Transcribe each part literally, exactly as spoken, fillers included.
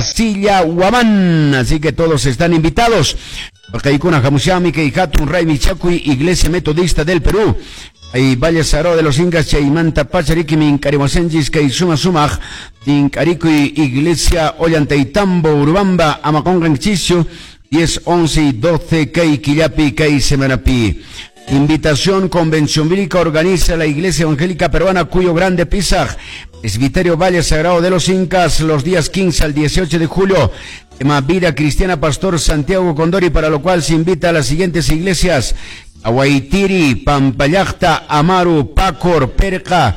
Castilla Huamán, así que todos están invitados. Kaikuna Jamushami, Keihatun, Ray Michakui, Iglesia Metodista del Perú. Hay Valle Sagrado de los Incas, Chaimanta Pachariki, Mincarimasenjis, Kaisuma Sumaj, Mincaricui, Iglesia Ollantaytambo, Urubamba, Amaconganchicio, diez, once y doce, Keiquillapi, Keisemanapi. Invitación, convención bíblica, organiza la Iglesia Evangélica Peruana Cuyo Grande Pisaj, Presbiterio Valle Sagrado de los Incas, los días quince al dieciocho de julio. Tema Vida Cristiana, Pastor Santiago Condori, para lo cual se invita a las siguientes iglesias: Aguaitiri, Pampallacta, Amaru, Pacor, Perca,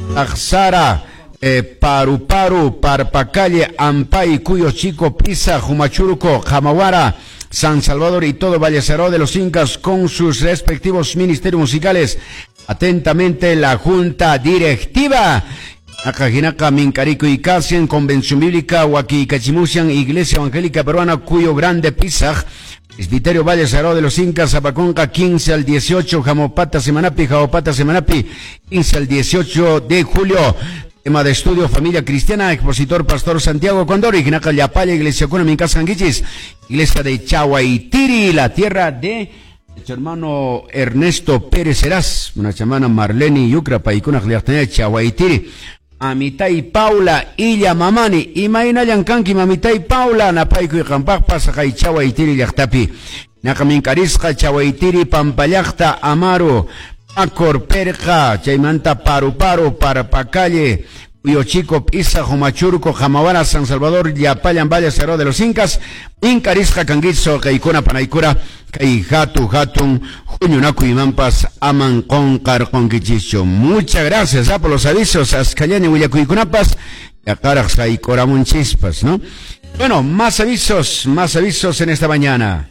Axara, eh, Paruparu, Parpacalle, Ampay, Cuyo Chico, Pisa, Jumachuruco, Jamaguara, San Salvador y todo Valle Sagrado de los Incas con sus respectivos ministerios musicales. Atentamente la Junta Directiva. Acajinaca, Mincarico y Casien, Convención Bíblica, Huaki Cachimusian, Iglesia Evangélica Peruana Cuyo Grande Pisaj, Presbiterio Valle Sagrado de los Incas, Zapaconca, quince al dieciocho, Jamopata Semanapi, Jamopata Semanapi, quince al dieciocho de julio. Tema de estudio, familia cristiana, expositor Pastor Santiago Condori, Ginaca Yapaya, Iglesia Cuna, Sanguichis, Iglesia de Chahuaytiri, la tierra de nuestro hermano Ernesto Pérez Heraz, una chamana Marlene Yucra, Paicuna, Chahuaytiri. Amitai Paula, Illa Mamani, Imaina Yankanki, Mamitai Paula, Napaiku y Campac, Pasajai Chahuaytiri, Yachtapi, Nakamincarisca, Chahuaytiri, Pampallacta, Amaro, Pacor, Perca, Chaimanta, Paru Paru, Parapacalle, Cuyochico, Pisa, Jomachurco, Jamawara, San Salvador, Yapayan, Valle Sagrado de los Incas, Incarisca, Canguizo, Caicuna, Panaicura, Caijatu, Hatun, Juñunacu y Mampas, Aman, Concar, Conquichicho. Muchas gracias ¿ah? por los avisos, Azcayani, Huillacuicunapas, Yacarax, Caicoramun Chispas, ¿no? Bueno, más avisos, más avisos en esta mañana.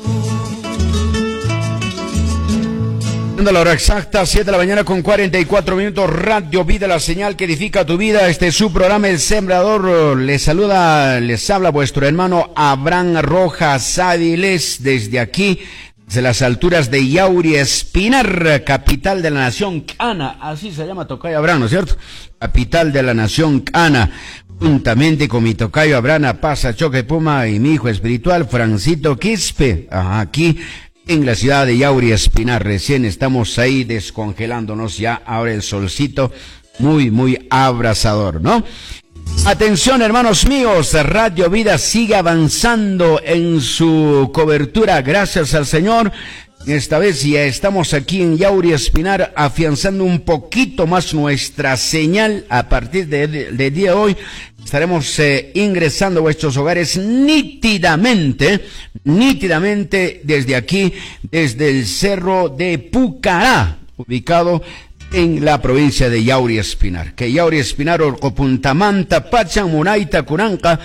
A la hora exacta, siete de la mañana con cuarenta y cuatro minutos, Radio Vida, la señal que edifica tu vida. Este es su programa El Sembrador. Les saluda, les habla vuestro hermano Abraham Rojas Áviles desde aquí, desde las alturas de Yauri Espinar, capital de la nación Cana. Así se llama Tocayo Abraham, ¿no es cierto? Capital de la nación Cana. Juntamente con mi tocayo Abraham Pasa Choque Puma y mi hijo espiritual Francito Quispe. Ajá, aquí en la ciudad de Yauri Espinar. Recién estamos ahí descongelándonos ya, ahora el solcito muy, muy abrasador, ¿no? Atención, hermanos míos, Radio Vida sigue avanzando en su cobertura, gracias al Señor. Esta vez ya estamos aquí en Yauri Espinar afianzando un poquito más nuestra señal. A partir de, de, de día de hoy estaremos eh, ingresando a vuestros hogares nítidamente, nítidamente desde aquí, desde el Cerro de Pucará, ubicado en la provincia de Yauri Espinar. Que Yauri Espinar, Orcopuntamanta, Pachan, Munaita, Curanca,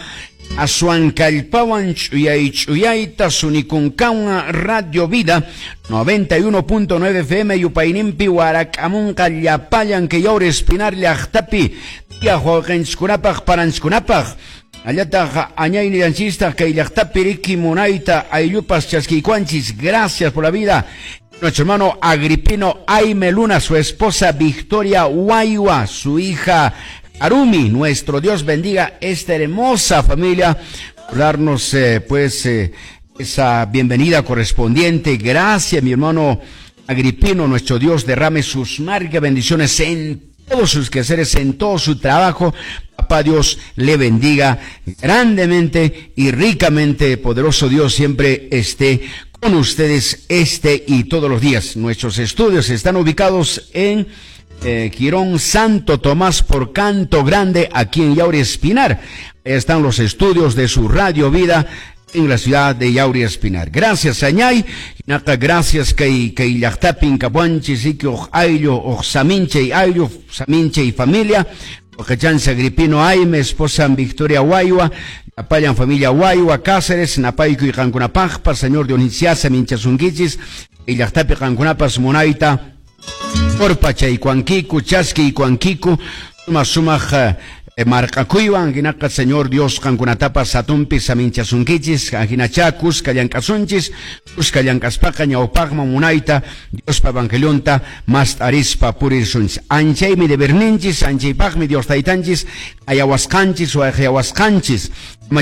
Azuancalpawan, Chuyay, Chuyaita, Sunicuncauna, Radio Vida, noventa y uno punto nueve F M, Yupainimpi, Huaracamunca, Yapayan, que Yauri Espinar, Llachtapi, Yahuaquenscunapaj, Paranzcunapaj, Ayata, Añayni, Anchista, que Llachtapi, Riki, Munaita, Ayupas, Chasquicuanchis, gracias por la vida. Nuestro hermano Agripino Aime Luna, su esposa Victoria Huayua, su hija Arumi. Nuestro Dios bendiga esta hermosa familia por darnos eh, pues eh, esa bienvenida correspondiente. Gracias, mi hermano Agripino. Nuestro Dios derrame sus marcas bendiciones en todos sus quehaceres, en todo su trabajo. Papá Dios le bendiga grandemente y ricamente. Poderoso Dios siempre esté con ustedes este y todos los días. Nuestros estudios están ubicados en eh, Quirón Santo Tomás por Canto Grande, aquí en Yauri Espinar. Ahí están los estudios de su Radio Vida en la ciudad de Yauri Espinar. Gracias, Añay. Gracias, que que Llachtapi, Capuanchi, Siquio, Ayllo, Oxaminche, Ayllo, Saminche y familia. Ocachanza Agripino Aime, esposa Victoria Huayua, Apayan familia Huayua, Cáceres, Napaico y Cancunapajpa, señor Dionisiasa, Minchasunquichis, y Llachtapi, Cancunapas, Monaita, Corpacha y Cuanquicu, Chasqui y Cuanquicu, Suma Sumaj, Marcacuiwan, Ginaca, señor Dios, Cancunatapa, Satumpi, Saminchasunquichis, Ginacha, Cusca, Yancasunchis, Cusca, Yancaspaca, Ñaupagma, Monaita, Dios Pavangelionta, Mastarispa, Purirsunch, Ancheimi de Berninchis, Ancheipagmi, Dios Taitanchis, Ayahuascanchis o Ayahuascanchis,